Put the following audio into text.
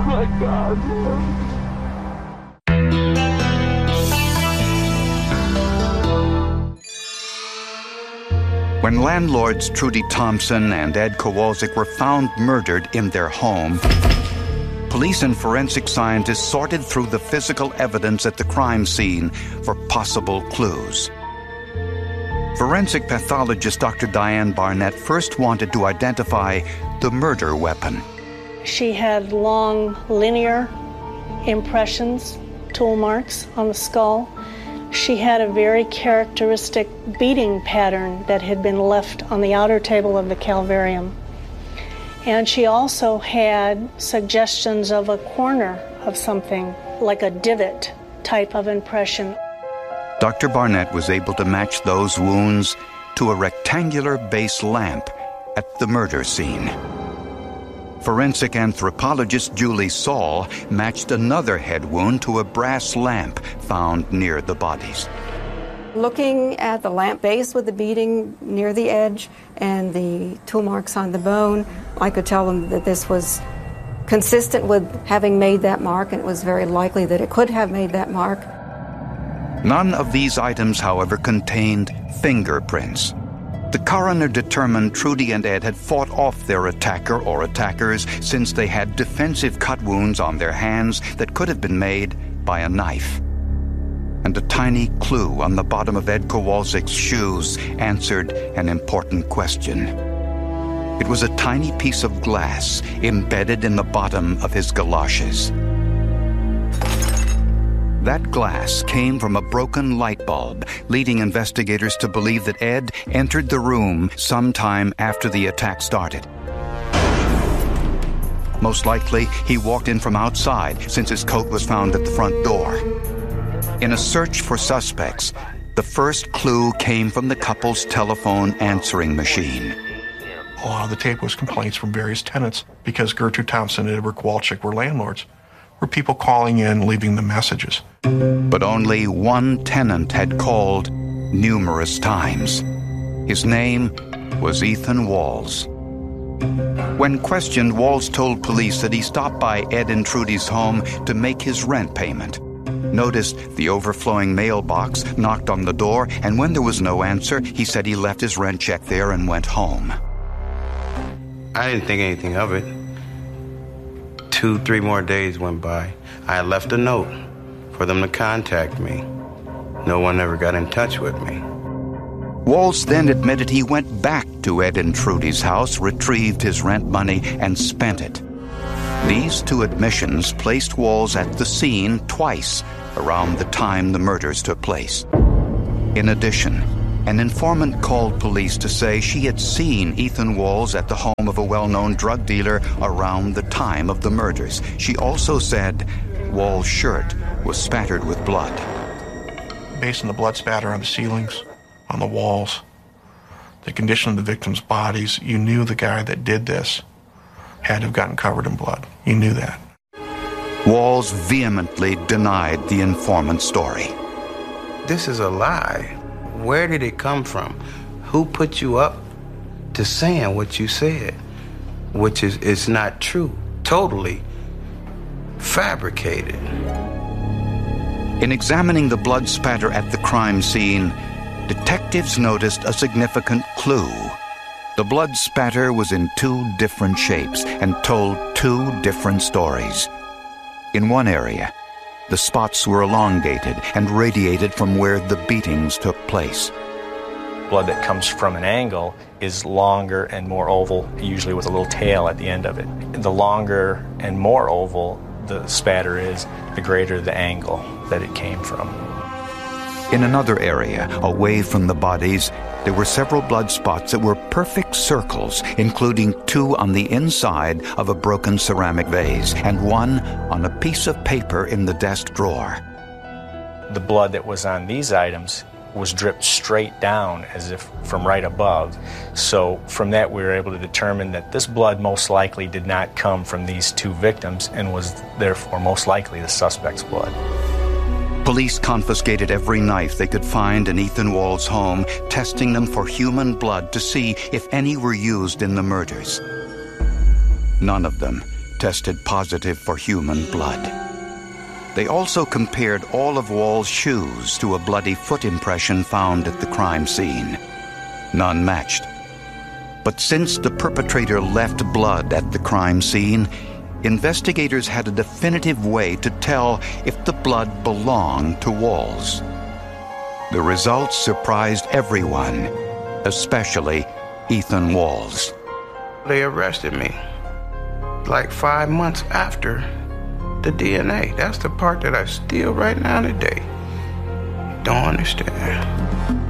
my God. When landlords Trudy Thompson and Ed Kowalczyk were found murdered in their home, police and forensic scientists sorted through the physical evidence at the crime scene for possible clues. Forensic pathologist Dr. Diane Barnett first wanted to identify the murder weapon. She had long linear impressions, tool marks on the skull. She had a very characteristic beating pattern that had been left on the outer table of the calvarium. And she also had suggestions of a corner of something, like a divot type of impression. Dr. Barnett was able to match those wounds to a rectangular base lamp at the murder scene. Forensic anthropologist Julie Saul matched another head wound to a brass lamp found near the bodies. Looking at the lamp base with the beading near the edge and the tool marks on the bone, I could tell them that this was consistent with having made that mark, and it was very likely that it could have made that mark. None of these items, however, contained fingerprints. The coroner determined Trudy and Ed had fought off their attacker or attackers since they had defensive cut wounds on their hands that could have been made by a knife. And a tiny clue on the bottom of Ed Kowalczyk's shoes answered an important question. It was a tiny piece of glass embedded in the bottom of his galoshes. That glass came from a broken light bulb, leading investigators to believe that Ed entered the room sometime after the attack started. Most likely, he walked in from outside, since his coat was found at the front door. In a search for suspects, the first clue came from the couple's telephone answering machine. A lot of the tape was complaints from various tenants, because Gertrude Thompson and Edward Kowalczyk were landlords. Were people calling in, leaving them messages. But only one tenant had called numerous times. His name was Ethan Walls. When questioned, Walls told police that he stopped by Ed and Trudy's home to make his rent payment, noticed the overflowing mailbox, knocked on the door, and when there was no answer, he said he left his rent check there and went home. I didn't think anything of it. 2-3 more days went by. I had left a note for them to contact me. No one ever got in touch with me. Walls then admitted he went back to Ed and Trudy's house, retrieved his rent money, and spent it. These two admissions placed Walls at the scene twice around the time the murders took place. In addition, an informant called police to say she had seen Ethan Walls at the home of a well-known drug dealer around the time of the murders. She also said Walls' shirt was spattered with blood. Based on the blood spatter on the ceilings, on the walls, the condition of the victims' bodies, you knew the guy that did this had to have gotten covered in blood. You knew that. Walls vehemently denied the informant's story. This is a lie. Where did it come from? Who put you up to saying what you said? Which is not true. Totally fabricated. In examining the blood spatter at the crime scene, detectives noticed a significant clue. The blood spatter was in 2 different shapes and told 2 different stories. In one area, the spots were elongated and radiated from where the beatings took place. Blood that comes from an angle is longer and more oval, usually with a little tail at the end of it. The longer and more oval the spatter is, the greater the angle that it came from. In another area, away from the bodies, there were several blood spots that were perfect circles, including 2 on the inside of a broken ceramic vase and 1 on a piece of paper in the desk drawer. The blood that was on these items was dripped straight down as if from right above. So from that we were able to determine that this blood most likely did not come from these 2 victims and was therefore most likely the suspect's blood. Police confiscated every knife they could find in Ethan Walls' home, testing them for human blood to see if any were used in the murders. None of them tested positive for human blood. They also compared all of Wall's shoes to a bloody foot impression found at the crime scene. None matched. But since the perpetrator left blood at the crime scene, investigators had a definitive way to tell if the blood belonged to Walls. The results surprised everyone, especially Ethan Walls. They arrested me like 5 months after the DNA. That's the part that I still right now today don't understand.